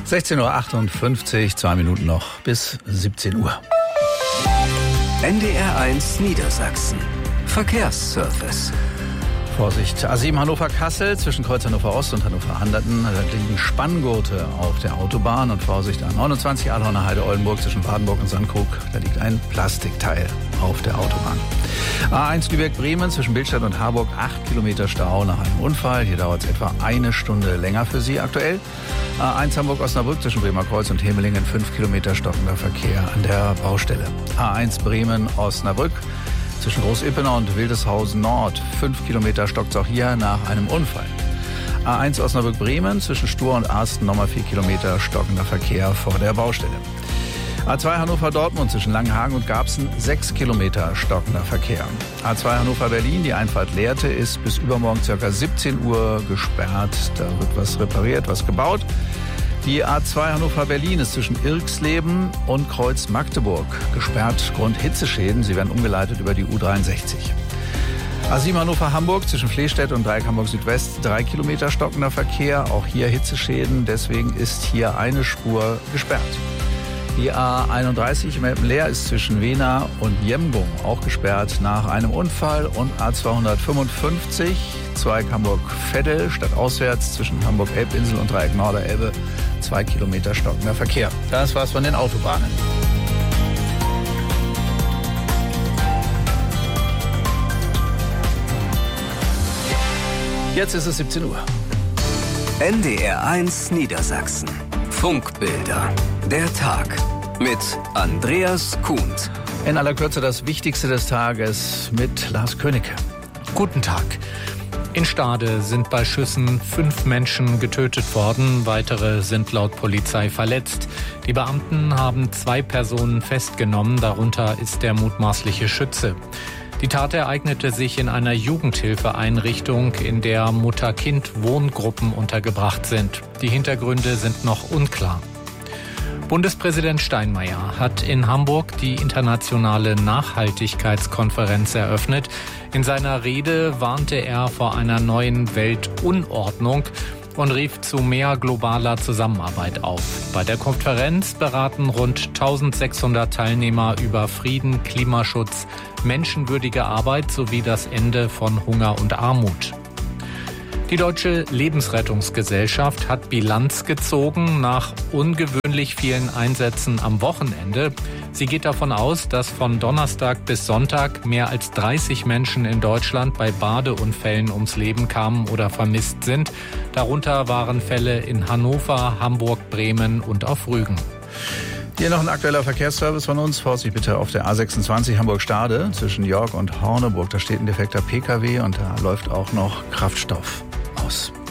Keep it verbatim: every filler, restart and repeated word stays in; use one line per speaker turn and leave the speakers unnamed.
sechzehn Uhr achtundfünfzig, zwei Minuten noch bis siebzehn Uhr.
N D R eins Niedersachsen. Verkehrsservice.
Vorsicht, A sieben Hannover-Kassel zwischen Kreuz Hannover Ost und Hannover-Handerten. Da liegen Spanngurte auf der Autobahn. Und Vorsicht, A neunundzwanzig Adorner Heide-Oldenburg zwischen Wardenburg und Sandkrug. Da liegt ein Plastikteil auf der Autobahn. A eins Lübeck-Bremen zwischen Billstadt und Harburg. Acht Kilometer Stau nach einem Unfall. Hier dauert es etwa eine Stunde länger für Sie aktuell. A eins Hamburg-Osnabrück zwischen Bremer Kreuz und Hemelingen. Fünf Kilometer stockender Verkehr an der Baustelle. A eins Bremen-Osnabrück zwischen Groß-Ippener und Wildeshausen Nord. Fünf Kilometer stockt auch hier nach einem Unfall. A eins Osnabrück-Bremen zwischen Stur und Arsten nochmal vier Kilometer stockender Verkehr vor der Baustelle. A zwei Hannover-Dortmund zwischen Langenhagen und Garbsen sechs Kilometer stockender Verkehr. A zwei Hannover-Berlin, die Einfahrt Lehrte, ist bis übermorgen ca. siebzehn Uhr gesperrt. Da wird was repariert, was gebaut. Die A zwei Hannover-Berlin ist zwischen Irxleben und Kreuz Magdeburg gesperrt. Grund Hitzeschäden. Sie werden umgeleitet über die U dreiundsechzig. A sieben Hannover-Hamburg zwischen Flehstedt und Dreieck Hamburg Südwest. Drei Kilometer stockender Verkehr. Auch hier Hitzeschäden. Deswegen ist hier eine Spur gesperrt. Die A einunddreißig Melpen-Leer ist zwischen Wena und Jemgung auch gesperrt nach einem Unfall. Und A zweihundertfünfundfünfzig Zweig Hamburg-Veddel stadtauswärts zwischen Hamburg-Elbinsel und Dreieck Norderelbe. Zwei Kilometer stockender Verkehr. Das war's von den Autobahnen. Jetzt ist es siebzehn Uhr.
N D R eins Niedersachsen. Funkbilder. Der Tag mit Andreas Kuhnt.
In aller Kürze das Wichtigste des Tages mit Lars König.
Guten Tag. In Stade sind bei Schüssen fünf Menschen getötet worden. Weitere sind laut Polizei verletzt. Die Beamten haben zwei Personen festgenommen. Darunter ist der mutmaßliche Schütze. Die Tat ereignete sich in einer Jugendhilfeeinrichtung, in der Mutter-Kind-Wohngruppen untergebracht sind. Die Hintergründe sind noch unklar. Bundespräsident Steinmeier hat in Hamburg die internationale Nachhaltigkeitskonferenz eröffnet. In seiner Rede warnte er vor einer neuen Weltunordnung und rief zu mehr globaler Zusammenarbeit auf. Bei der Konferenz beraten rund eintausendsechshundert Teilnehmer über Frieden, Klimaschutz, menschenwürdige Arbeit sowie das Ende von Hunger und Armut. Die Deutsche Lebensrettungsgesellschaft hat Bilanz gezogen nach ungewöhnlich vielen Einsätzen am Wochenende. Sie geht davon aus, dass von Donnerstag bis Sonntag mehr als dreißig Menschen in Deutschland bei Badeunfällen ums Leben kamen oder vermisst sind. Darunter waren Fälle in Hannover, Hamburg, Bremen und auf Rügen.
Hier noch ein aktueller Verkehrsservice von uns. Vorsicht bitte auf der A sechsundzwanzig Hamburg-Stade zwischen York und Horneburg. Da steht ein defekter P K W und da läuft auch noch Kraftstoff aus.